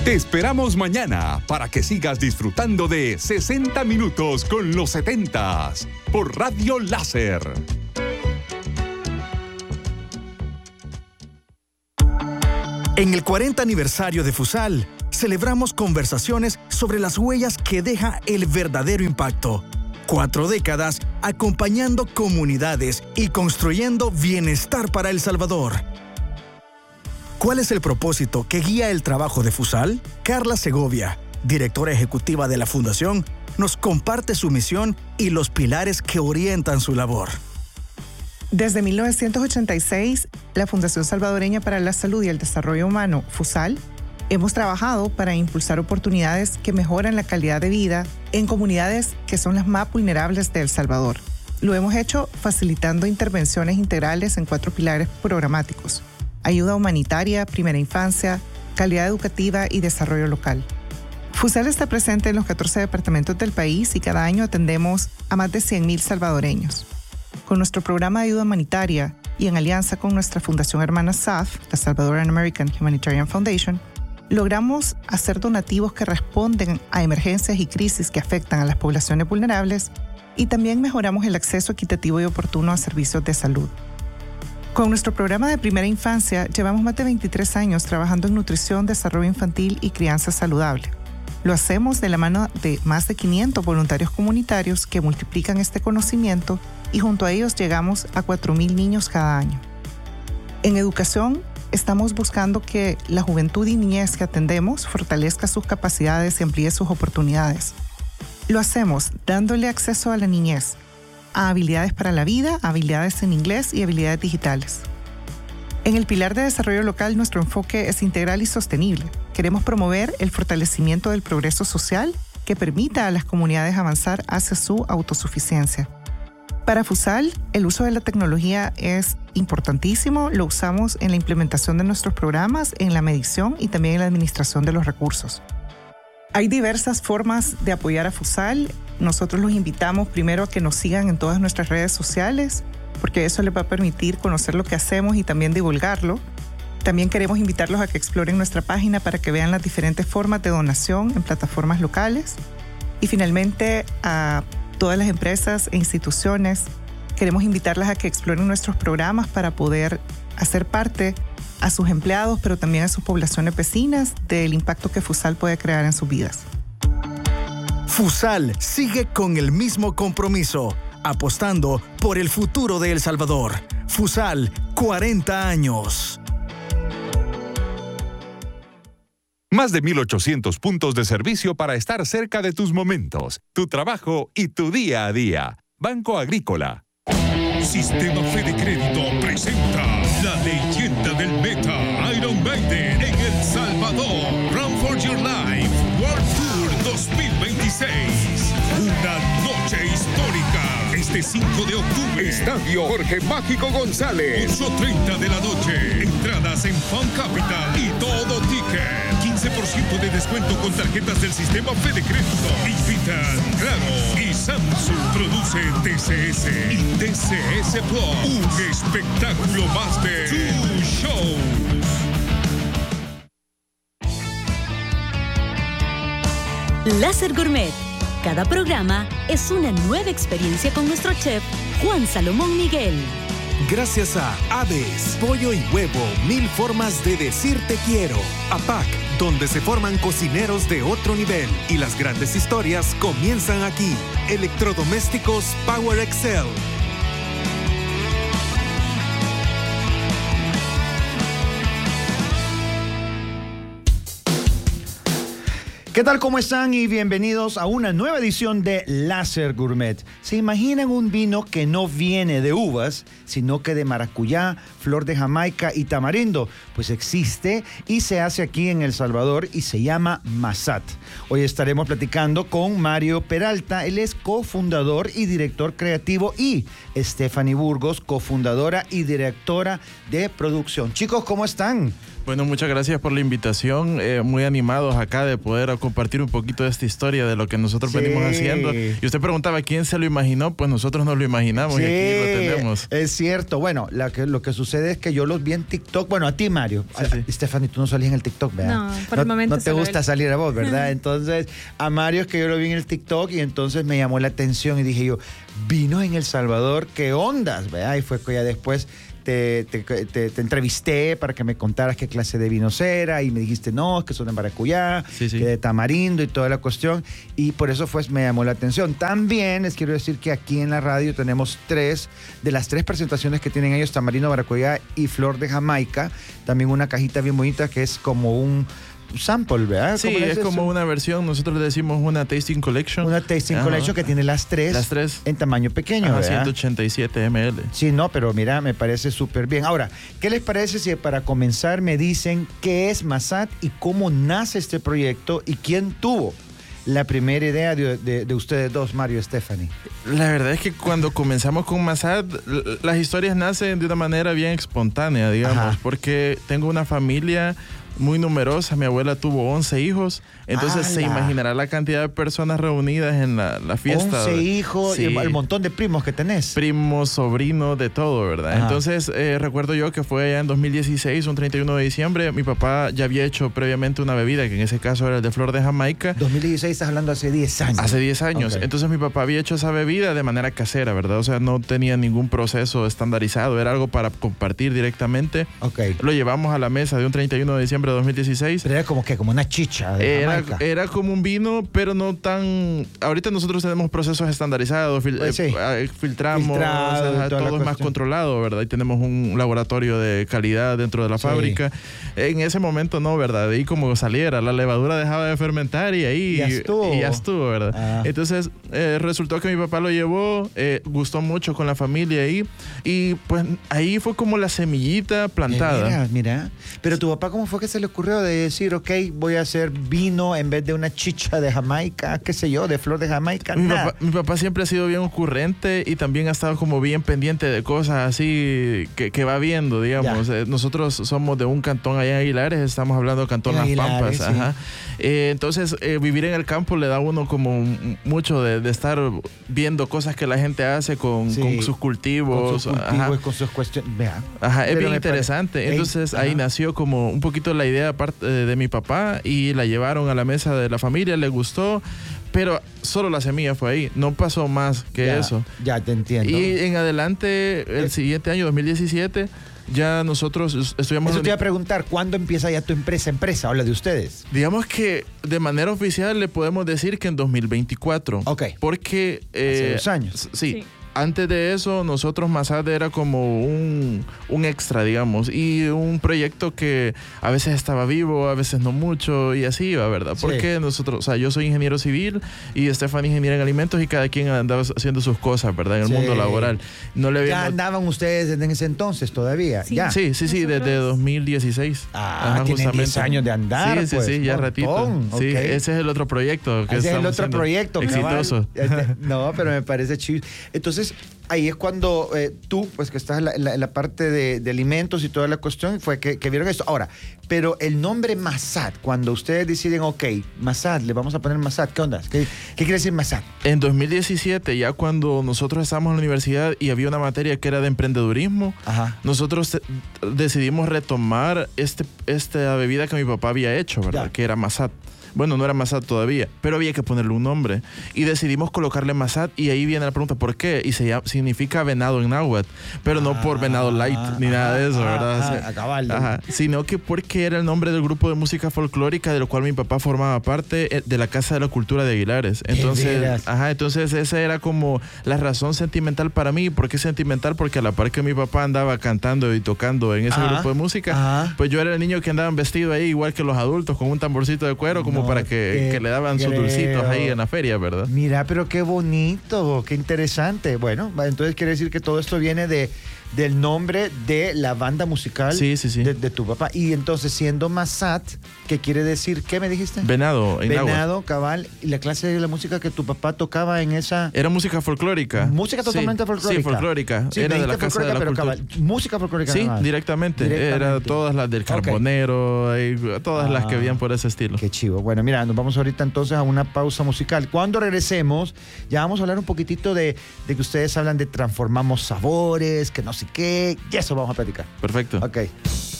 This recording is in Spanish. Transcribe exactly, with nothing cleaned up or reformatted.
Te esperamos mañana para que sigas disfrutando de sesenta minutos con los setentas por Radio Láser. En el cuarenta aniversario de Fusal, celebramos conversaciones sobre las huellas que deja el verdadero impacto. Cuatro décadas acompañando comunidades y construyendo bienestar para El Salvador. ¿Cuál es el propósito que guía el trabajo de Fusal? Carla Segovia, directora ejecutiva de la Fundación, nos comparte su misión y los pilares que orientan su labor. Desde mil novecientos ochenta y seis, la Fundación Salvadoreña para la Salud y el Desarrollo Humano, Fusal, hemos trabajado para impulsar oportunidades que mejoran la calidad de vida en comunidades que son las más vulnerables de El Salvador. Lo hemos hecho facilitando intervenciones integrales en cuatro pilares programáticos: ayuda humanitaria, primera infancia, calidad educativa y desarrollo local. Fusal está presente en los catorce departamentos del país y cada año atendemos a más de cien mil salvadoreños. Con nuestro programa de ayuda humanitaria y en alianza con nuestra fundación hermana S A F, la Salvadoran American Humanitarian Foundation, logramos hacer donativos que responden a emergencias y crisis que afectan a las poblaciones vulnerables y también mejoramos el acceso equitativo y oportuno a servicios de salud. Con nuestro programa de primera infancia, llevamos más de veintitrés años trabajando en nutrición, desarrollo infantil y crianza saludable. Lo hacemos de la mano de más de quinientos voluntarios comunitarios que multiplican este conocimiento y junto a ellos llegamos a cuatro mil niños cada año. En educación, estamos buscando que la juventud y niñez que atendemos fortalezca sus capacidades y amplíe sus oportunidades. Lo hacemos dándole acceso a la niñez, a habilidades para la vida, habilidades en inglés y habilidades digitales. En el pilar de desarrollo local, nuestro enfoque es integral y sostenible. Queremos promover el fortalecimiento del progreso social que permita a las comunidades avanzar hacia su autosuficiencia. Para Fusal, el uso de la tecnología es importantísimo. Lo usamos en la implementación de nuestros programas, en la medición y también en la administración de los recursos. Hay diversas formas de apoyar a Fusal. Nosotros los invitamos primero a que nos sigan en todas nuestras redes sociales, porque eso les va a permitir conocer lo que hacemos y también divulgarlo. También queremos invitarlos a que exploren nuestra página para que vean las diferentes formas de donación en plataformas locales. Y finalmente, a todas las empresas e instituciones, queremos invitarlas a que exploren nuestros programas para poder hacer parte a sus empleados, pero también a sus poblaciones vecinas, del impacto que Fusal puede crear en sus vidas. Fusal sigue con el mismo compromiso, apostando por el futuro de El Salvador. Fusal, cuarenta años. Más de mil ochocientos puntos de servicio para estar cerca de tus momentos, tu trabajo y tu día a día. Banco Agrícola. Sistema Fede Crédito presenta la leyenda del meta, Iron Maiden, en El Salvador. Run for Your Life World Tour dos mil veintiséis. Una noche histórica. Este cinco de octubre. Estadio Jorge Mágico González. ocho treinta de la noche. Entradas en Fan Capital y Todo Ticket. quince por ciento de descuento con tarjetas del sistema Fede Crédito. Invitan Claro y Samsung. Producen T C S y T C S Plus. Un espectáculo más de Two Shows. Láser Gourmet. Cada programa es una nueva experiencia con nuestro chef Juan Salomón Miguel. Gracias a Aves, Pollo y Huevo, mil formas de decir te quiero. A P A C, donde se forman cocineros de otro nivel y las grandes historias comienzan aquí. Electrodomésticos Power Excel. ¿Qué tal? ¿Cómo están? Y bienvenidos a una nueva edición de Láser Gourmet. ¿Se imaginan un vino que no viene de uvas, sino que de maracuyá, flor de Jamaica y tamarindo? Pues existe y se hace aquí en El Salvador y se llama Massat. Hoy estaremos platicando con Mario Peralta, él es cofundador y director creativo, y Stephanie Burgos, cofundadora y directora de producción. Chicos, ¿cómo están? Bueno, muchas gracias por la invitación. Eh, muy animados acá de poder compartir un poquito de esta historia de lo que nosotros sí. venimos haciendo. Y usted preguntaba quién se lo imaginó, pues nosotros nos lo imaginamos sí, y aquí lo tenemos. Es cierto. Bueno, la que, lo que sucede es que yo los vi en TikTok. Bueno, a ti, Mario. Sí, sí. Stephanie, tú no salías en el TikTok, ¿verdad? No, por no, el momento. No te gusta él. salir a vos, ¿verdad? Entonces, a Mario es que yo lo vi en el TikTok y entonces me llamó la atención y dije yo, vino en El Salvador, ¿qué ondas? ¿Verdad? Y fue que ya después Te, te, te, te entrevisté para que me contaras qué clase de vinos era y me dijiste, no, es que son de maracuyá, sí, sí. que de tamarindo y toda la cuestión, y por eso fue, me llamó la atención. También les quiero decir que aquí en la radio tenemos tres, de las tres presentaciones que tienen ellos, tamarindo, maracuyá y flor de Jamaica, también una cajita bien bonita que es como un sample, ¿verdad? Sí, es eso? como una versión, nosotros le decimos una tasting collection. Una tasting Ajá. collection que tiene las tres, las tres en tamaño pequeño, Ajá, ¿verdad? ciento ochenta y siete mililitros. Sí, no, pero mira, me parece súper bien. Ahora, ¿qué les parece si para comenzar me dicen qué es Massat y cómo nace este proyecto y quién tuvo la primera idea de, de, de ustedes dos, Mario y Stephanie? La verdad es que cuando comenzamos con Massat, las historias nacen de una manera bien espontánea, digamos, Ajá. porque tengo una familia muy numerosa. Mi abuela tuvo once hijos, entonces ¡Hala! Se imaginará la cantidad de personas reunidas en la, la fiesta. once hijos sí. y el montón de primos que tenés. Primos, sobrinos, de todo, ¿verdad? Ajá. Entonces, eh, recuerdo yo que fue allá en dos mil dieciséis, un treinta y uno de diciembre, mi papá ya había hecho previamente una bebida, que en ese caso era el de flor de Jamaica. dos mil dieciséis, estás hablando hace diez años. Hace diez años. Okay. Entonces mi papá había hecho esa bebida de manera casera, ¿verdad? O sea, no tenía ningún proceso estandarizado, era algo para compartir directamente. Okay. Lo llevamos a la mesa de un treinta y uno de diciembre de dos mil dieciséis. Pero era como que, como una chicha de era, Jamaica. Era como un vino, pero no tan... Ahorita nosotros tenemos procesos estandarizados, fil pues sí. eh, filtramos, Filtrado, o sea, todo es más controlado, ¿verdad? Y tenemos un laboratorio de calidad dentro de la sí. fábrica. En ese momento no, ¿verdad? De ahí como saliera, la levadura dejaba de fermentar y ahí... Ya estuvo. Y ya estuvo, ¿verdad? Ah. Entonces, eh, resultó que mi papá lo llevó, eh, gustó mucho con la familia ahí, y pues ahí fue como la semillita plantada. Mira, mira. Pero tu papá, ¿cómo fue que se le ocurrió de decir, ok, voy a hacer vino en vez de una chicha de Jamaica, qué sé yo, de flor de Jamaica? Mi papá, mi papá siempre ha sido bien ocurrente y también ha estado como bien pendiente de cosas así que, que va viendo, digamos. Eh, nosotros somos de un cantón allá en Aguilares, estamos hablando de Cantón Las Pampas. Sí. Ajá. Eh, entonces, eh, vivir en el campo le da a uno como mucho de, de estar viendo cosas que la gente hace con, sí. con sus cultivos. Con sus cultivos, ajá. con sus cuestiones. Vea. Ajá, es bien interesante. Entonces, ahí nació como un poquito la idea parte de, de mi papá y la llevaron a la mesa de la familia, le gustó, pero solo la semilla fue ahí, no pasó más que ya, eso. Ya te entiendo. Y en adelante, el siguiente año, dos mil diecisiete, ya nosotros estudiamos... Eso te iba a preguntar, ¿cuándo empieza ya tu empresa, empresa? Habla de ustedes. Digamos que de manera oficial le podemos decir que en dos mil veinticuatro. Ok. Porque... Eh, Hace dos años. Sí. sí. Antes de eso, nosotros Massat era como un, un extra, digamos, y un proyecto que a veces estaba vivo, a veces no mucho, y así iba, ¿verdad? Sí. Porque nosotros, o sea, yo soy ingeniero civil y Stephanie ingeniera en alimentos y cada quien andaba haciendo sus cosas, ¿verdad? En el sí. mundo laboral. No le habíamos... ¿Ya andaban ustedes en ese entonces todavía? Sí, ¿Ya? sí, sí, sí, desde dos mil dieciséis. Ah, Ajá, tienen diez años de andar, Sí, sí, pues, sí, ya ratito. Okay. Sí, ese es el otro proyecto que ese es el otro haciendo. proyecto. Exitoso. No, pero me parece chido. Entonces, ahí es cuando eh, tú, pues que estás en la, en la, en la parte de, de alimentos y toda la cuestión, fue que, que vieron esto. Ahora, pero el nombre Massat, cuando ustedes deciden, ok, Massat, le vamos a poner Massat, ¿qué onda? ¿Qué, qué quiere decir Massat? En dos mil diecisiete, ya cuando nosotros estábamos en la universidad y había una materia que era de emprendedurismo, Ajá. nosotros decidimos retomar este, esta bebida que mi papá había hecho, ¿verdad? Ya. Que era Massat. Bueno, no era Massat todavía, pero había que ponerle un nombre. Y decidimos colocarle Massat y ahí viene la pregunta, ¿por qué? Y se llama, significa venado en náhuatl, pero ah, no por venado light ni ajá, nada de eso, ¿verdad? Ajá, ajá, ajá, sino que porque era el nombre del grupo de música folclórica del cual mi papá formaba parte, de la Casa de la Cultura de Aguilares. Entonces, ajá, entonces esa era como la razón sentimental para mí. ¿Por qué sentimental? Porque a la par que mi papá andaba cantando y tocando en ese ajá, grupo de música, ajá. pues yo era el niño que andaba vestido ahí igual que los adultos, con un tamborcito de cuero, como no, para que, que le daban creo. sus dulcitos ahí en la feria, ¿verdad? Mira, pero qué bonito, qué interesante. Bueno, entonces quiere decir que todo esto viene de del nombre de la banda musical sí, sí, sí. De, de tu papá. Y entonces, siendo Massat, ¿qué quiere decir? ¿Qué me dijiste? Venado, en Venado, agua. cabal. ¿Y la clase de la música que tu papá tocaba en esa...? Era música folclórica. Música totalmente sí, folclórica. Sí, folclórica. Sí, era de la folclórica, casa de la pero cultura. cabal, música folclórica. Sí, además. directamente. directamente. Era todas las del Carbonero, okay. y todas ah, las que habían por ese estilo. Qué chivo. Bueno, mira, nos vamos ahorita entonces a una pausa musical. Cuando regresemos, ya vamos a hablar un poquitito de, de que ustedes hablan de transformamos sabores, que no sé qué, y eso vamos a platicar. Perfecto. Ok.